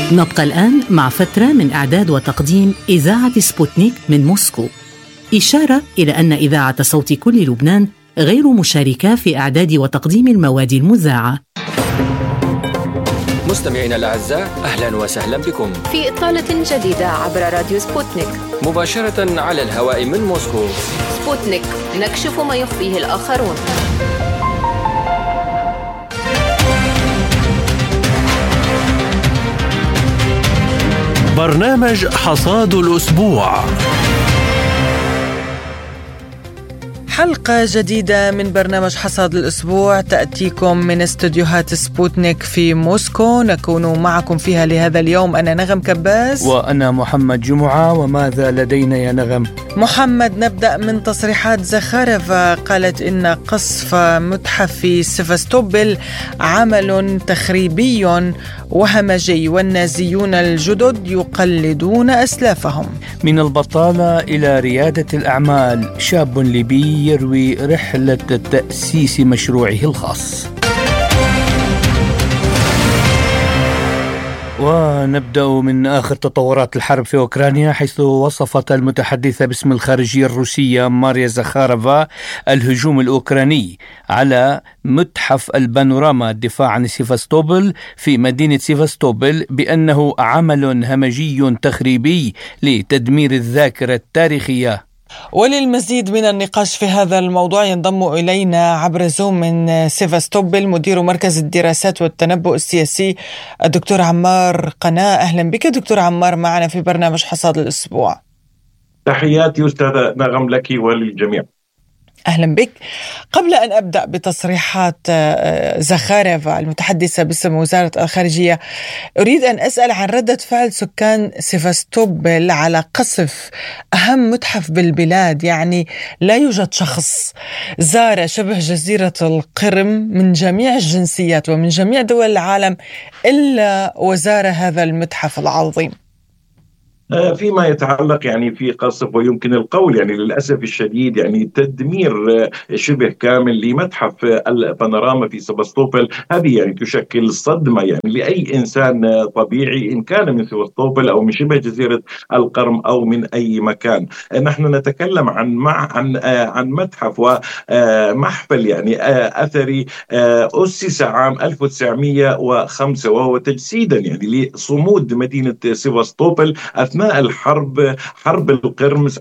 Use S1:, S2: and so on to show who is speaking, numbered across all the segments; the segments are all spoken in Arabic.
S1: نبقى الآن مع فترة من إعداد وتقديم إذاعة سبوتنيك من موسكو. إشارة إلى أن إذاعة صوت كل لبنان غير مشاركة في إعداد وتقديم المواد المذاعة.
S2: مستمعينا الأعزاء، أهلا وسهلا بكم
S3: في إطلالة جديدة عبر راديو سبوتنيك،
S2: مباشرة على الهواء من موسكو.
S3: سبوتنيك، نكشف ما يخفيه الآخرون.
S4: برنامج حصاد الأسبوع،
S5: حلقة جديدة من برنامج حصاد الأسبوع تأتيكم من استوديوهات سبوتنيك في موسكو. نكون معكم فيها لهذا اليوم أنا نغم كباس
S6: وأنا محمد جمعة. وماذا لدينا يا نغم؟
S5: محمد، نبدأ من تصريحات زخارفا. قالت إن قصف متحف في سيفاستوبل عمل تخريبي وهمجي، والنازيون الجدد يقلدون أسلافهم.
S6: من البطالة إلى ريادة الأعمال، شاب ليبي يروي رحلة تأسيس مشروعه الخاص. ونبدأ من آخر تطورات الحرب في أوكرانيا، حيث وصفت المتحدثة باسم الخارجية الروسية ماريا زخارفا الهجوم الأوكراني على متحف البانوراما الدفاع عن سيفاستوبل في مدينة سيفاستوبل بأنه عمل همجي تخريبي لتدمير الذاكرة التاريخية.
S5: وللمزيد من النقاش في هذا الموضوع ينضم إلينا عبر زوم من سيفاستوبل مدير مركز الدراسات والتنبؤ السياسي الدكتور عمار قناة. أهلا بك دكتور عمار معنا في برنامج حصاد الأسبوع.
S7: تحياتي أستاذة نغم لك وللجميع.
S5: أهلا بك. قبل أن أبدأ بتصريحات زخارفا المتحدثة باسم وزارة الخارجية، أريد أن أسأل عن ردة فعل سكان سيفاستوبل على قصف أهم متحف بالبلاد. يعني لا يوجد شخص زار شبه جزيرة القرم من جميع الجنسيات ومن جميع دول العالم إلا وزار هذا المتحف العظيم.
S7: فيما يتعلق في قصف، ويمكن القول للأسف الشديد تدمير شبه كامل لمتحف البانوراما في سيفاستوبل، هذه تشكل صدمة لأي إنسان طبيعي إن كان من سيفاستوبل أو من شبه جزيرة القرم أو من أي مكان. نحن نتكلم عن متحف ومحفل أثري أسس عام 1905، وهو تجسيدا لصمود مدينة سيفاستوبل أثناء حرب القرمز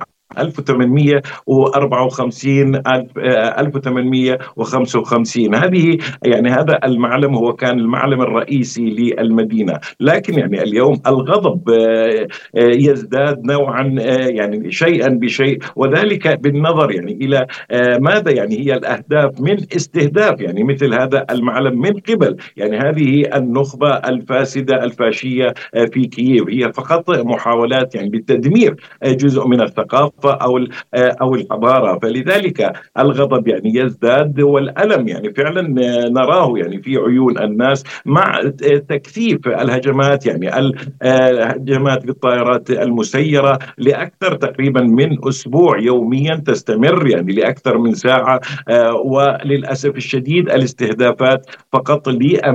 S7: 1855. هذا المعلم هو كان المعلم الرئيسي للمدينة. لكن اليوم الغضب يزداد نوعا شيئا بشيء، وذلك بالنظر إلى ماذا هي الأهداف من استهداف مثل هذا المعلم من قبل هذه النخبة الفاسدة الفاشية في كييف. هي فقط محاولات بتدمير جزء من الثقافة أو الحضارة. فلذلك الغضب يزداد، والألم فعلا نراه في عيون الناس مع تكثيف الهجمات، الهجمات بالطائرات المسيرة لأكثر تقريبا من أسبوع يوميا، تستمر لأكثر من ساعة. وللأسف الشديد الاستهدافات فقط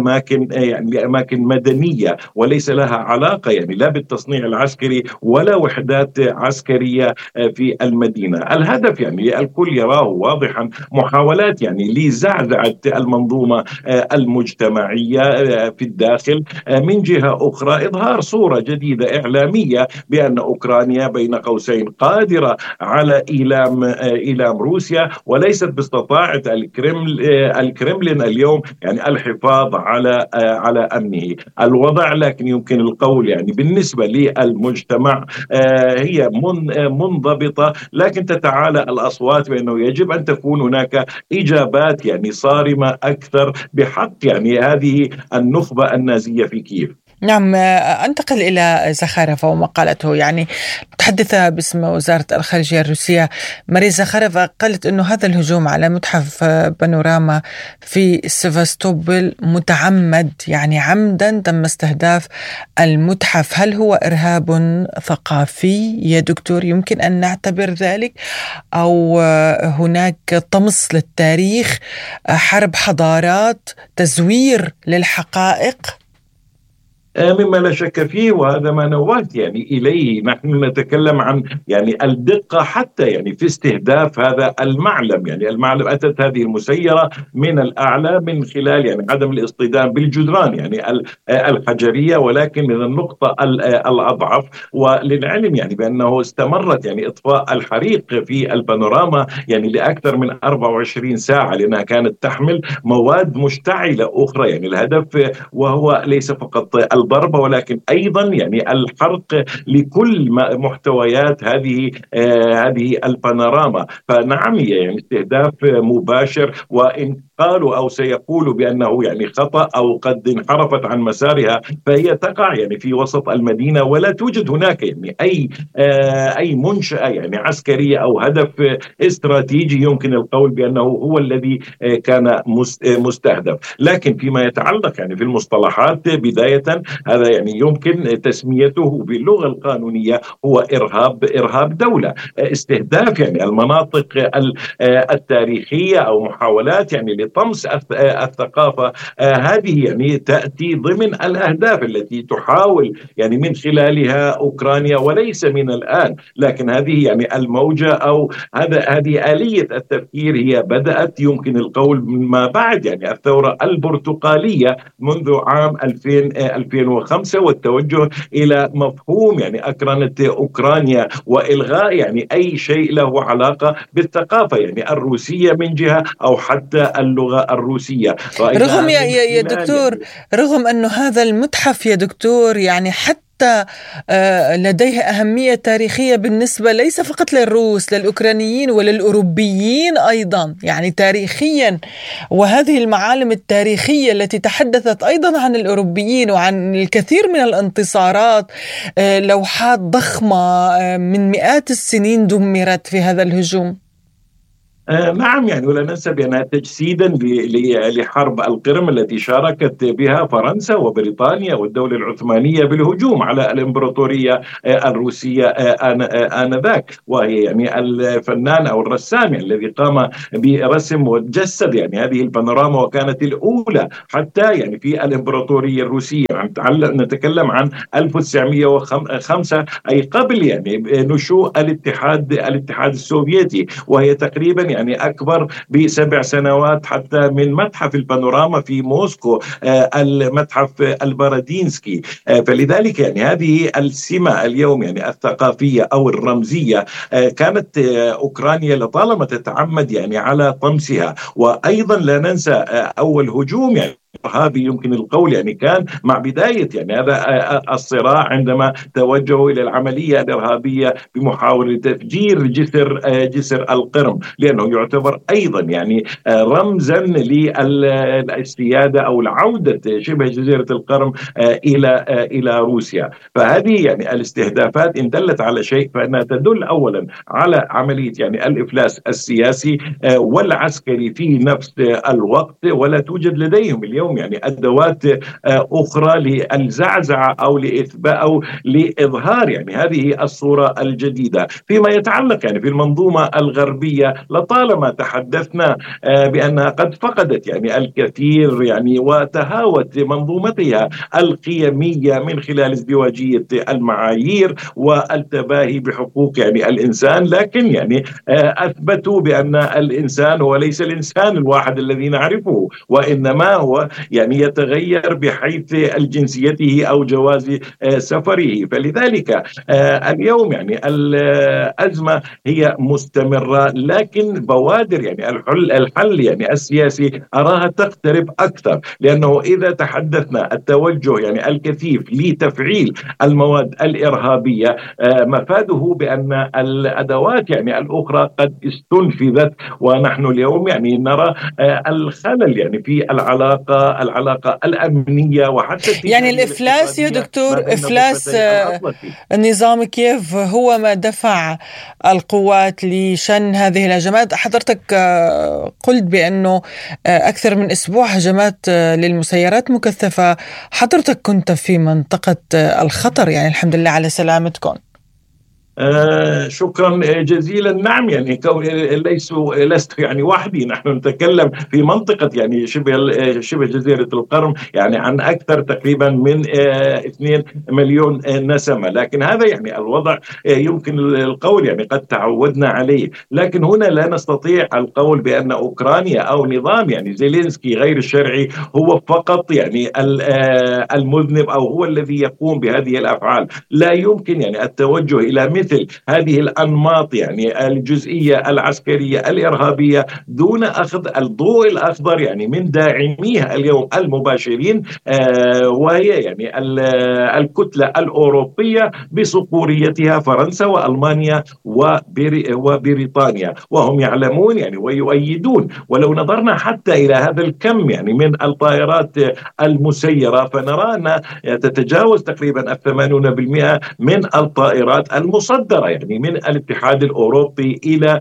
S7: لأماكن مدنية، وليس لها علاقة لا بالتصنيع العسكري ولا وحدات عسكرية في المدينة. الهدف الكل يراه واضحا، محاولات لزعزعة المنظومة المجتمعية في الداخل. من جهة أخرى إظهار صورة جديدة إعلامية بأن أوكرانيا بين قوسين قادرة على إيلام روسيا، وليست باستطاعة الكرملين اليوم الحفاظ على أمنه. الوضع لكن يمكن القول بالنسبة للمجتمع هي منضبطة، لكن تتعالى الأصوات بأنه يجب أن تكون هناك إجابات صارمة أكثر بحق هذه النخبة النازية في كييف.
S5: نعم، أنتقل إلى زخارفا وما قالته. متحدثة باسم وزارة الخارجية الروسية ماريا زخارفا قالت أنه هذا الهجوم على متحف بانوراما في سيفاستوبل متعمد، عمدا تم استهداف المتحف. هل هو إرهاب ثقافي يا دكتور يمكن أن نعتبر ذلك، أو هناك طمس للتاريخ، حرب حضارات، تزوير للحقائق؟
S7: مما لا شك فيه، وهذا ما نوهت يعني إليه. نحن نتكلم عن يعني الدقة حتى يعني في استهداف هذا المعلم. يعني المعلم أتت هذه المسيرة من الأعلى من خلال يعني عدم الاصطدام بالجدران يعني الحجرية، ولكن من النقطة الأضعف. وللعلم يعني بأنه استمرت يعني إطفاء الحريق في البانوراما يعني لأكثر من 24 ساعة، لأنها كانت تحمل مواد مشتعلة أخرى. يعني الهدف وهو ليس فقط الضرب ولكن أيضا يعني الحرق لكل محتويات هذه البانوراما. فنعم يعني استهداف مباشر، وإن قالوا أو سيقولوا بأنه يعني خطأ أو قد انحرفت عن مسارها، فهي تقع يعني في وسط المدينة، ولا توجد هناك يعني أي منشأة يعني عسكرية أو هدف استراتيجي يمكن القول بأنه هو الذي كان مستهدف. لكن فيما يتعلق يعني في المصطلحات بداية، هذا يعني يمكن تسميته باللغة القانونية هو إرهاب دولة. استهداف يعني المناطق التاريخية أو محاولات يعني لطمس الثقافة، هذه يعني تأتي ضمن الأهداف التي تحاول يعني من خلالها أوكرانيا، وليس من الآن. لكن هذه يعني الموجة أو هذه آلية التفكير هي بدأت يمكن القول ما بعد يعني الثورة البرتقالية منذ عام 2005، والتوجه إلى مفهوم يعني أكرنة أوكرانيا وإلغاء يعني أي شيء له علاقة بالثقافة يعني الروسية من جهة أو حتى اللغة الروسية.
S5: رغم يا دكتور، رغم أنه هذا المتحف يا دكتور يعني حتى لديه أهمية تاريخية بالنسبة ليس فقط للروس، للأوكرانيين وللأوروبيين أيضا يعني تاريخيا. وهذه المعالم التاريخية التي تحدثت أيضا عن الأوروبيين وعن الكثير من الانتصارات، لوحات ضخمة من مئات السنين دمرت في هذا الهجوم.
S7: نعم يعني ولا ننسى بأنها تجسيدا لحرب القرم التي شاركت بها فرنسا وبريطانيا والدولة العثمانية بالهجوم على الإمبراطورية الروسية آنذاك. وهي يعني الفنان أو الرسام الذي قام برسم وجسد يعني هذه البانوراما، وكانت الأولى حتى يعني في الإمبراطورية الروسية. نتكلم عن 1905، أي قبل يعني نشوء الاتحاد السوفيتي، وهي تقريبا يعني أكبر ب7 سنوات حتى من متحف البانوراما في موسكو، المتحف البارادينسكي. فلذلك يعني هذه السمة اليوم يعني الثقافية أو الرمزية كانت أوكرانيا لطالما تتعمد يعني على طمسها. وأيضا لا ننسى أول هجوم يعني إرهابي يمكن القول يعني كان مع بداية يعني هذا الصراع، عندما توجهوا إلى العملية الإرهابية بمحاولة تفجير جسر القرم، لأنه يعتبر أيضا يعني رمزا للسيادة أو العودة شبه جزيرة القرم إلى روسيا. فهذه يعني الاستهدافات إن دلت على شيء فإنها تدل أولا على عملية يعني الإفلاس السياسي والعسكري في نفس الوقت، ولا توجد لديهم اليوم يعني أدوات أخرى للزعزعة أو لإثبات أو لإظهار يعني هذه الصورة الجديدة. فيما يتعلق يعني في المنظومة الغربية، لطالما تحدثنا بأنها قد فقدت يعني الكثير يعني وتهاوت منظومتها القيمية من خلال ازدواجية المعايير والتباهي بحقوق يعني الإنسان. لكن يعني أثبتوا بأن الإنسان هو ليس الإنسان الواحد الذي نعرفه، وإنما هو يعني يتغير بحيث جنسيته أو جواز سفره. فلذلك اليوم يعني الأزمة هي مستمرة، لكن بوادر يعني الحل يعني السياسي أراها تقترب أكثر، لأنه إذا تحدثنا التوجه يعني الكثيف لتفعيل المواد الإرهابية، مفاده بأن الأدوات يعني الأخرى قد استنفذت، ونحن اليوم يعني نرى الخلل يعني في العلاقة الأمنية وحتى
S5: يعني الإفلاس يا دكتور، إفلاس نظام كييف هو ما دفع القوات لشن هذه الهجمات. حضرتك قلت بأنه أكثر من أسبوع هجمات للمسيرات مكثفة، حضرتك كنت في منطقة الخطر، يعني الحمد لله على سلامتكم.
S7: شكرا جزيلا. نعم، يعني لست يعني وحدي. نحن نتكلم في منطقة يعني شبه جزيرة القرم يعني عن أكثر تقريبا من 2 مليون نسمة، لكن هذا يعني الوضع يمكن القول يعني قد تعودنا عليه. لكن هنا لا نستطيع القول بأن أوكرانيا أو نظام يعني زيلينسكي غير الشرعي هو فقط يعني المذنب أو هو الذي يقوم بهذه الأفعال. لا يمكن يعني التوجه إلى مثل هذه الأنماط يعني الجزئية العسكرية الإرهابية دون أخذ الضوء الأخضر يعني من داعميها اليوم المباشرين، وهي يعني الكتلة الأوروبية بصقوريتها فرنسا وألمانيا وبريطانيا، وهم يعلمون يعني ويؤيدون. ولو نظرنا حتى إلى هذا الكم يعني من الطائرات المسيرة فنرى أنها تتجاوز تقريبا 80% من الطائرات المصدرة يعني من الاتحاد الأوروبي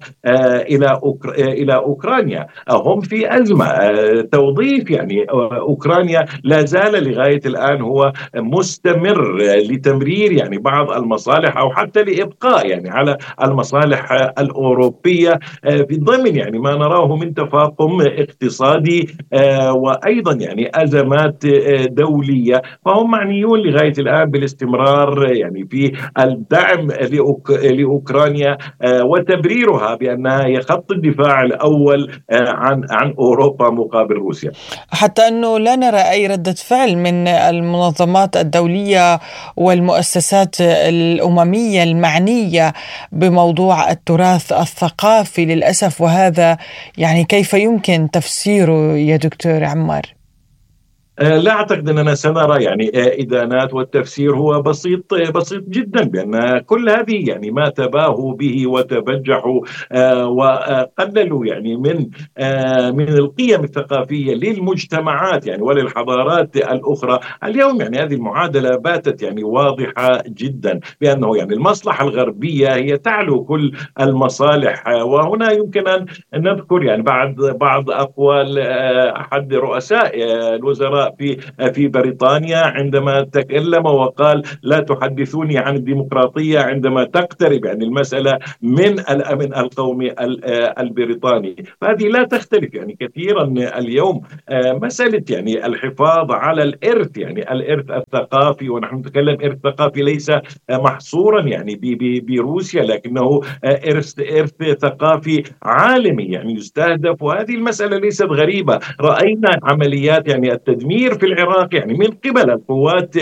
S7: إلى أوكرانيا. هم في أزمة. توظيف يعني أوكرانيا لا زال لغاية الآن هو مستمر لتمرير يعني بعض المصالح أو حتى لإبقاء يعني على المصالح الأوروبية في ضمن يعني ما نراه من تفاقم اقتصادي وأيضا يعني أزمات دولية. فهم معنيون لغاية الآن بالاستمرار يعني في الدعم لأوكرانيا وتبريرها بأنها هي خط الدفاع الأول عن أوروبا مقابل روسيا،
S5: حتى أنه لا نرى أي ردة فعل من المنظمات الدولية والمؤسسات الأممية المعنية بموضوع التراث الثقافي للأسف. وهذا يعني كيف يمكن تفسيره يا دكتور عمار؟
S7: لا أعتقد أننا سنرى يعني إدانات، والتفسير هو بسيط جدا، بأن كل هذه يعني ما تباهوا به وتبجحوا وقللوا يعني من القيم الثقافية للمجتمعات يعني وللحضارات الأخرى. اليوم يعني هذه المعادلة باتت يعني واضحة جدا بأنه يعني المصلحة الغربية هي تعلو كل المصالح. وهنا يمكن أن نذكر يعني بعض أقوال أحد رؤساء الوزراء في بريطانيا عندما تكلم وقال: لا تحدثوني عن الديمقراطية عندما تقترب يعني المسألة من الأمن القومي البريطاني. فهذه لا تختلف يعني كثيرا اليوم. مسألة يعني الحفاظ على الإرث يعني الإرث الثقافي، ونحن نتكلم إرث ثقافي ليس محصورا يعني بروسيا، لكنه إرث ثقافي عالمي يعني يستهدف. وهذه المسألة ليست غريبة. رأينا عمليات يعني التدمير في العراق يعني من قبل القوات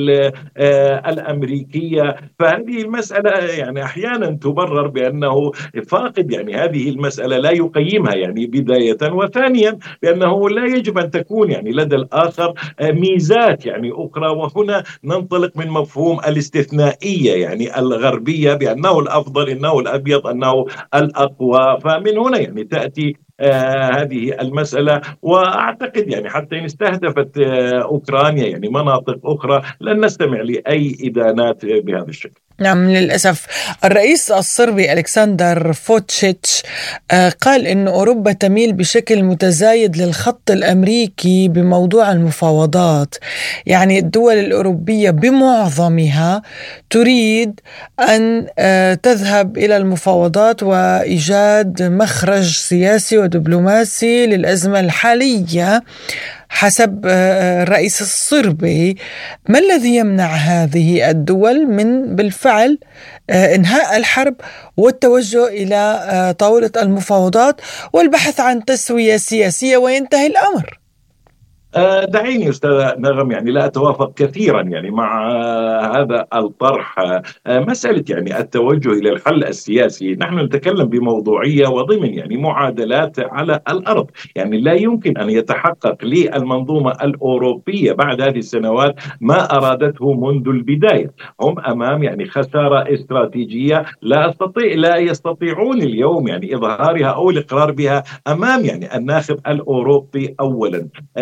S7: الأمريكية. فهذه المسألة يعني أحيانا تبرر بأنه فاقد يعني هذه المسألة لا يقيمها يعني بداية، وثانيا بأنه لا يجب أن تكون يعني لدى الآخر ميزات يعني أخرى. وهنا ننطلق من مفهوم الاستثنائية يعني الغربية بأنه الأفضل، إنه الأبيض، أنه الأقوى. فمن هنا يعني تأتي هذه المسألة. وأعتقد يعني حتى إن استهدفت أوكرانيا يعني مناطق أخرى لن نستمع لأي إدانات بهذا الشكل.
S5: نعم، للأسف. الرئيس الصربي ألكسندر فوتشيتش قال إن أوروبا تميل بشكل متزايد للخط الأمريكي بموضوع المفاوضات. يعني الدول الأوروبية بمعظمها تريد أن تذهب إلى المفاوضات وإيجاد مخرج سياسي ودبلوماسي للأزمة الحالية حسب الرئيس الصربي. ما الذي يمنع هذه الدول من بالفعل إنهاء الحرب والتوجه إلى طاولة المفاوضات والبحث عن تسوية سياسية وينتهي الأمر؟
S7: دعيني أستاذ نغم يعني لا أتوافق كثيرا يعني مع هذا الطرح. مسألة يعني التوجه إلى الحل السياسي، نحن نتكلم بموضوعية وضمن يعني معادلات على الأرض. يعني لا يمكن أن يتحقق للمنظومة الأوروبية بعد هذه السنوات ما أرادته منذ البداية. هم أمام يعني خسارة استراتيجية لا يستطيعون اليوم يعني إظهارها أو الإقرار بها أمام يعني الناخب الأوروبي أولا. ثانيا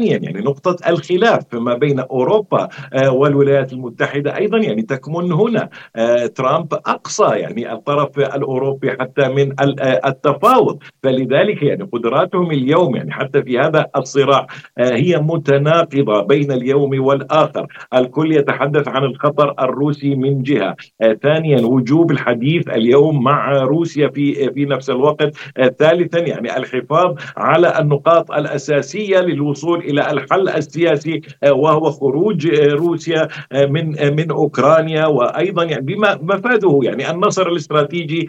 S7: ثانيا يعني نقطة الخلاف ما بين أوروبا والولايات المتحدة أيضا يعني تكمن هنا. ترامب أقصى يعني الطرف الأوروبي حتى من التفاوض، فلذلك يعني قدراتهم اليوم يعني حتى في هذا الصراع هي متناقضة بين اليوم والآخر. الكل يتحدث عن الخطر الروسي من جهة، ثانيا وجوب الحديث اليوم مع روسيا في نفس الوقت، ثالثا يعني الحفاظ على النقاط الأساسية للوصول إلى الحل السياسي وهو خروج روسيا من أوكرانيا، وأيضا يعني بما مفاده يعني النصر الاستراتيجي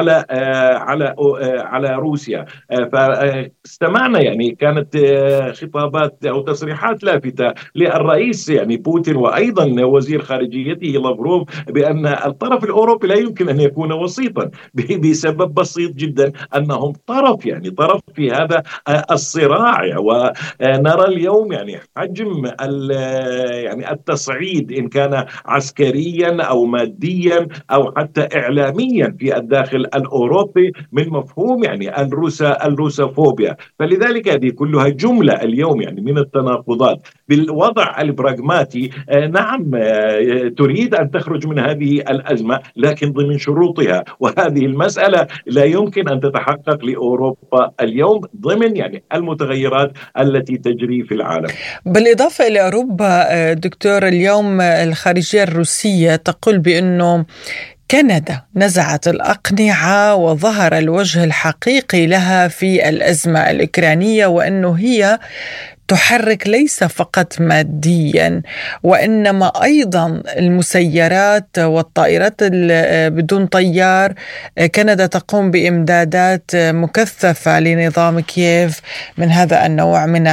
S7: على روسيا. فاستمعنا يعني كانت خطابات أو تصريحات لافتة للرئيس يعني بوتين وأيضا وزير خارجيته لافروف بأن الطرف الأوروبي لا يمكن أن يكون وسيطا بسبب بسيط جدا، أنهم طرف في هذا الصراع. ونرى اليوم يعني حجم يعني التصعيد إن كان عسكريا أو ماديا أو حتى إعلاميا في الداخل الأوروبي من مفهوم يعني الروسوفوبيا. فلذلك هذه كلها جملة اليوم يعني من التناقضات. بالوضع البراغماتي نعم تريد أن تخرج من هذه الأزمة لكن ضمن شروطها، وهذه المسألة لا يمكن أن تتحقق لأوروبا اليوم ضمن يعني المتغيرات التي تجري في العالم.
S5: بالإضافة إلى أوروبا دكتور، اليوم الخارجية الروسية تقول بأنه كندا نزعت الأقنعة وظهر الوجه الحقيقي لها في الأزمة الأوكرانية، وأنه هي تحرك ليس فقط ماديا وإنما أيضا المسيرات والطائرات بدون طيار. كندا تقوم بإمدادات مكثفة لنظام كييف من هذا النوع من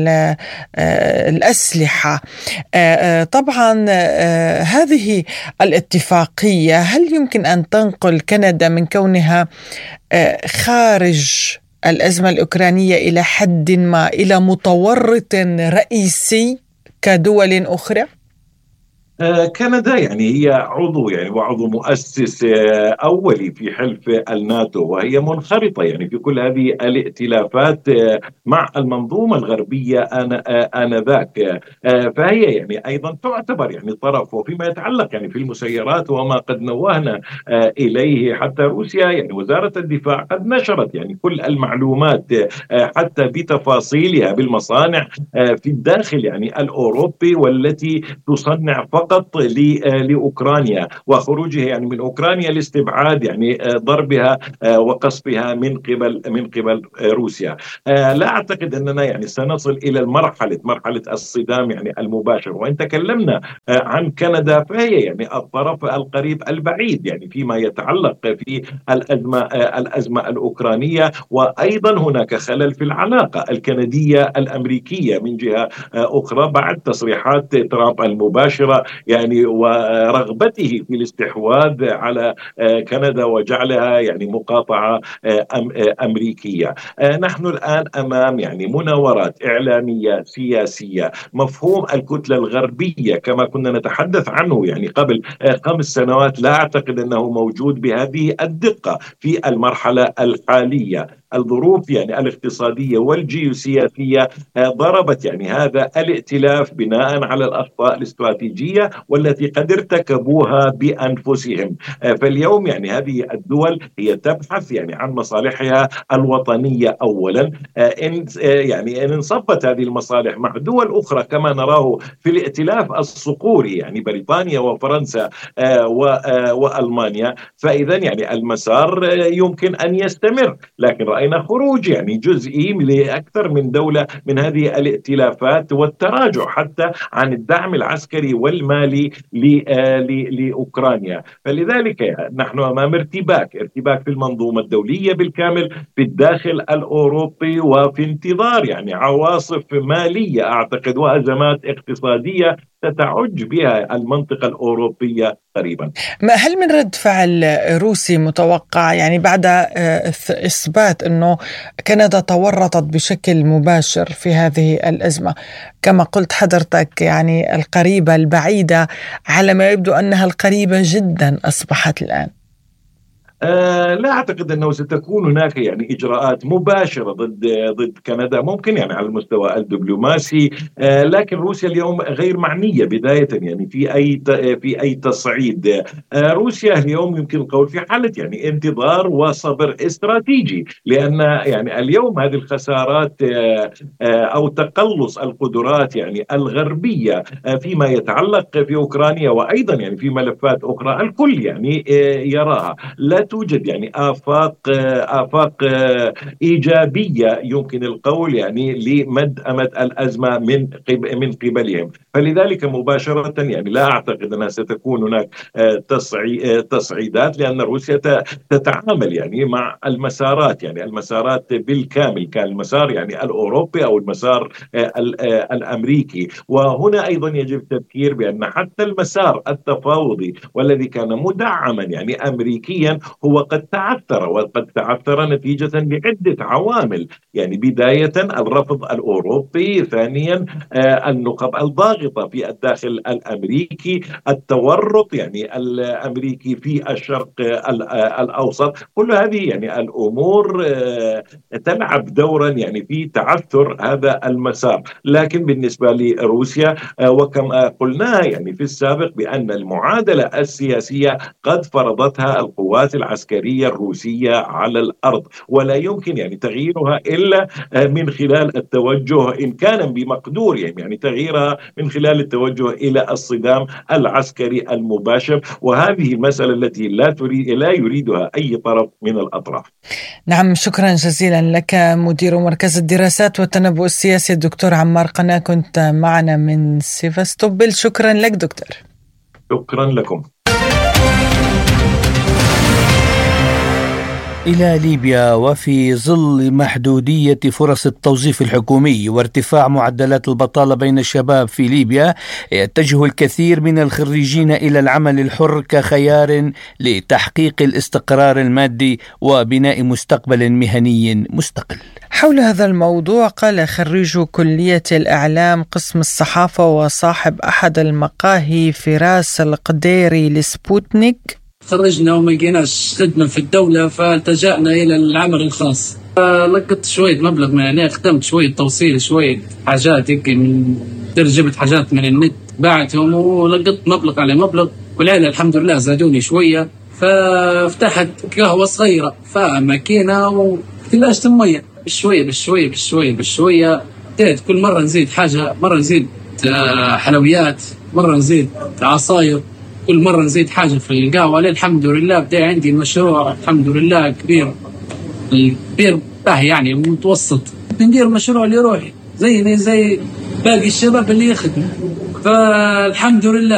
S5: الأسلحة. طبعا هذه الاتفاقية هل يمكن أن تنقل كندا من كونها خارج الأزمة الأوكرانية إلى حد ما إلى متورط رئيسي كدول أخرى؟
S7: كندا يعني هي عضو يعني وعضو مؤسس أولي في حلف الناتو، وهي منخرطة يعني في كل هذه الائتلافات مع المنظومة الغربية آنذاك. فهي يعني أيضا تعتبر يعني طرف. وفيما يتعلق يعني في المسيرات وما قد نوهنا إليه حتى روسيا يعني وزارة الدفاع قد نشرت يعني كل المعلومات حتى بتفاصيلها بالمصانع في الداخل يعني الأوروبي والتي تصنع فقط لأوكرانيا، وخروجها يعني من أوكرانيا لاستبعاد يعني ضربها وقصفها من قبل روسيا. لا أعتقد أننا يعني سنصل إلى مرحلة الصدام يعني المباشر. وإن تكلمنا عن كندا فهي يعني الطرف القريب البعيد يعني فيما يتعلق في الأزمة الأوكرانية. وأيضا هناك خلل في العلاقة الكندية الأمريكية من جهة أخرى بعد تصريحات ترامب المباشرة يعني ورغبته في الاستحواذ على كندا وجعلها يعني مقاطعة أمريكية. نحن الآن أمام يعني مناورات إعلامية سياسية. مفهوم الكتلة الغربية كما كنا نتحدث عنه يعني قبل 5 سنوات لا أعتقد أنه موجود بهذه الدقة في المرحلة الحالية. الظروف يعني الاقتصادية والجيوسياسية ضربت يعني هذا الائتلاف بناء على الأخطاء الاستراتيجية والتي قد ارتكبوها بأنفسهم. فاليوم يعني هذه الدول هي تبحث يعني عن مصالحها الوطنية أولا. إن انصفت هذه المصالح مع دول أخرى كما نراه في الائتلاف الصقوري يعني بريطانيا وفرنسا وألمانيا، فإذا يعني المسار يمكن أن يستمر. لكن رأينا خروج يعني جزئي لأكثر من دولة من هذه الائتلافات والتراجع حتى عن الدعم العسكري والمالي لأوكرانيا. فلذلك نحن أمام ارتباك في المنظومة الدولية بالكامل في الداخل الأوروبي، وفي انتظار يعني عواصف مالية أعتقد وأزمات اقتصادية ستعج بها المنطقة الأوروبية قريبا.
S5: هل من رد فعل روسي متوقع يعني بعد إثبات أنه كندا تورطت بشكل مباشر في هذه الأزمة كما قلت حضرتك يعني القريبة البعيدة على ما يبدو أنها القريبة جدا أصبحت الآن؟
S7: لا أعتقد أنه ستكون هناك يعني إجراءات مباشرة ضد كندا، ممكن يعني على المستوى الدبلوماسي، لكن روسيا اليوم غير معنية بداية يعني في أي تصعيد. روسيا اليوم يمكن القول في حالة يعني انتظار وصبر استراتيجي، لأن يعني اليوم هذه الخسارات أو تقلص القدرات يعني الغربية فيما يتعلق في أوكرانيا وأيضا يعني في ملفات أخرى الكل يعني يراها. لا توجد يعني آفاق إيجابية يمكن القول يعني لمد أمد الأزمة من قبلهم، فلذلك مباشرة يعني لا أعتقد أنها ستكون هناك تصعيدات، لأن روسيا تتعامل يعني مع المسارات، يعني المسارات بالكامل، كان المسار يعني الأوروبي أو المسار الأمريكي. وهنا أيضا يجب التذكير بأن حتى المسار التفاوضي والذي كان مدعما يعني أمريكيا هو قد تعثر نتيجة لعدة عوامل، يعني بداية الرفض الأوروبي، ثانيا النخب الضاغطة في الداخل الأمريكي، التورط يعني الأمريكي في الشرق الأوسط، كل هذه يعني الأمور تلعب دورا يعني في تعثر هذا المسار. لكن بالنسبة لروسيا وكما قلنا يعني في السابق بأن المعادلة السياسية قد فرضتها القوات العسكرية الروسية على الأرض، ولا يمكن يعني تغييرها إلا من خلال التوجه إن كان بمقدور يعني تغييرها من خلال التوجه إلى الصدام العسكري المباشر، وهذه المسألة التي لا يريدها أي طرف من الأطراف.
S5: نعم، شكرا جزيلا لك مدير مركز الدراسات والتنبؤ السياسي الدكتور عمار قناة، كنت معنا من سيفاستوبل. شكرا لك دكتور.
S7: شكرا لكم.
S6: إلى ليبيا، وفي ظل محدودية فرص التوظيف الحكومي وارتفاع معدلات البطالة بين الشباب في ليبيا، يتجه الكثير من الخريجين إلى العمل الحر كخيار لتحقيق الاستقرار المادي وبناء مستقبل مهني مستقل.
S5: حول هذا الموضوع قال خريج كلية الإعلام قسم الصحافة وصاحب أحد المقاهي فراس القديري لسبوتنيك:
S8: خرجنا وما لقيناش خدمة في الدولة فالتجأنا إلى العمل الخاص. لقيت شوية مبلغ من هنا، خدمت شوية توصيل، شوية حاجات هيك، جبت حاجات من النت باعتهم ولقيت مبلغ على مبلغ، والعيلة الحمد لله زادوني شوية، ففتحت قهوة صغيرة فماكينة وثلاجة مية، بشوية بديت كل مرة نزيد حاجة، مرة نزيد حلويات، مرة نزيد عصاير، كل مرة نزيد حاجة في القهوة. الحمد لله بدأ عندي مشروع الحمد لله كبير يعني متوسط، ندير مشروع لروحي زي باقي الشباب اللي يخدموا، فالحمد لله.